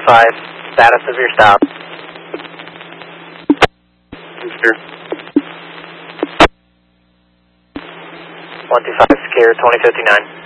125, status of your stop. Booster. 125, secure, 2059.